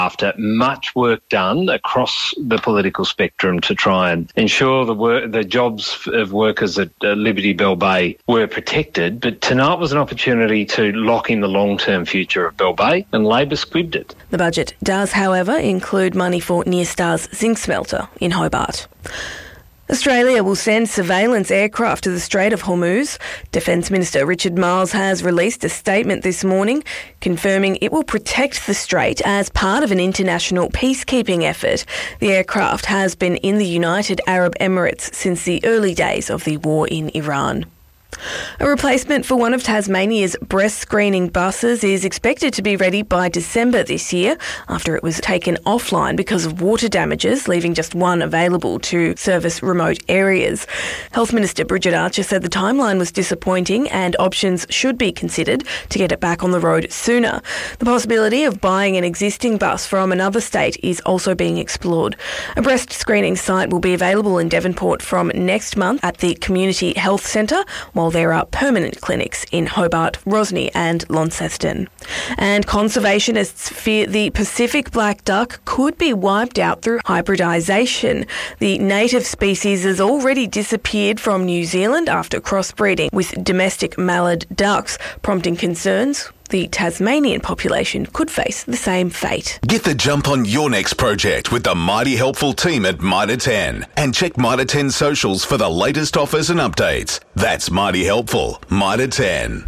after much work done across the political spectrum to try and ensure the jobs of workers at Liberty Bell Bay were protected. But tonight was an opportunity to lock in the long-term future of Bell Bay, and Labor squibbed it. The budget does, however, include money for Nyrstar's zinc smelter in Hobart. Australia will send surveillance aircraft to the Strait of Hormuz. Defence Minister Richard Marles has released a statement this morning confirming it will protect the strait as part of an international peacekeeping effort. The aircraft has been in the United Arab Emirates since the early days of the war in Iran. A replacement for one of Tasmania's breast screening buses is expected to be ready by December this year after it was taken offline because of water damages, leaving just one available to service remote areas. Health Minister Bridget Archer said the timeline was disappointing and options should be considered to get it back on the road sooner. The possibility of buying an existing bus from another state is also being explored. A breast screening site will be available in Devonport from next month at the Community Health Centre, while there are permanent clinics in Hobart, Rosny and Launceston. And conservationists fear the Pacific black duck could be wiped out through hybridisation. The native species has already disappeared from New Zealand after crossbreeding with domestic mallard ducks, prompting concerns the Tasmanian population could face the same fate. Get the jump on your next project with the mighty helpful team at Mitre 10 and check Mitre 10 socials for the latest offers and updates. That's mighty helpful. Mitre 10.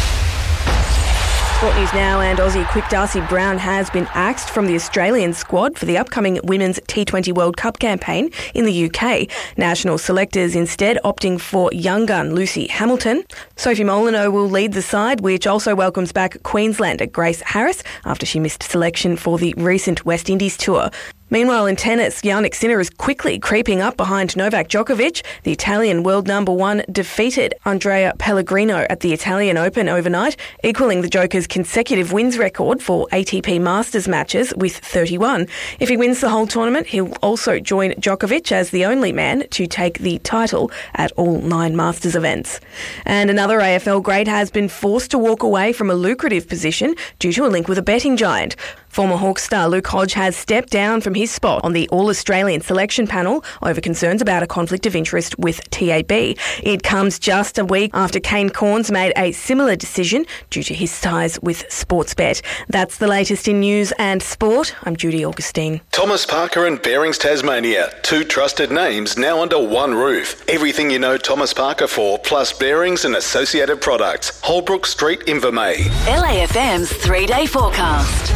Sport news now, and Aussie quick Darcy Brown has been axed from the Australian squad for the upcoming Women's T20 World Cup campaign in the UK. National selectors instead opting for young gun Lucy Hamilton. Sophie Molyneux will lead the side, which also welcomes back Queenslander Grace Harris after she missed selection for the recent West Indies tour. Meanwhile, in tennis, Jannik Sinner is quickly creeping up behind Novak Djokovic. The Italian world number one defeated Andrea Pellegrino at the Italian Open overnight, equalling the Joker's consecutive wins record for ATP Masters matches with 31. If he wins the whole tournament, he'll also join Djokovic as the only man to take the title at all 9 Masters events. And another AFL great has been forced to walk away from a lucrative position due to a link with a betting giant. Former Hawks star Luke Hodge has stepped down from his spot on the All-Australian selection panel over concerns about a conflict of interest with TAB. It comes just a week after Kane Cornes made a similar decision due to his ties with Sportsbet. That's the latest in news and sport. I'm Judy Augustine. Thomas Parker and Bearings Tasmania. 2 trusted names now under one roof. Everything you know Thomas Parker for, plus bearings and associated products. Holbrook Street, Invermay. LAFM's 3-day forecast.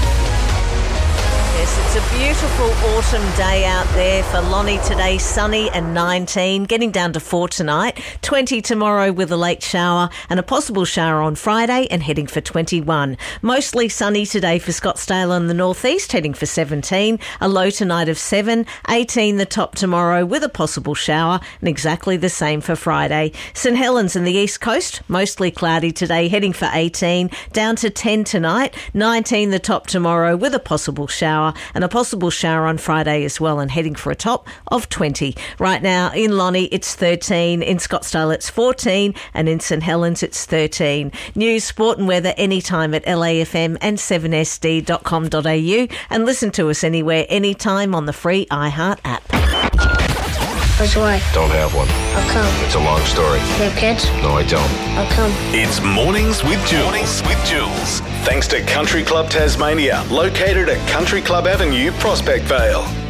Yes, it's a beautiful autumn day out there for Lonnie today, sunny and 19, getting down to 4 tonight, 20 tomorrow with a late shower and a possible shower on Friday and heading for 21. Mostly sunny today for Scottsdale and the northeast, heading for 17, a low tonight of 7, 18 the top tomorrow with a possible shower and exactly the same for Friday. St Helens and the east coast, mostly cloudy today, heading for 18, down to 10 tonight, 19 the top tomorrow with a possible shower and a possible shower on Friday as well and heading for a top of 20. Right now in Lonnie it's 13, in Scottsdale it's 14 and in St Helens it's 13. News, sport and weather anytime at LAFM and 7sd.com.au and listen to us anywhere, anytime on the free iHeart app. Where's your wife? Don't have one. How come? It's a long story. You have kids? No, I don't. How come? It's Mornings with Jules. Thanks to Country Club Tasmania, located at Country Club Avenue, Prospect Vale.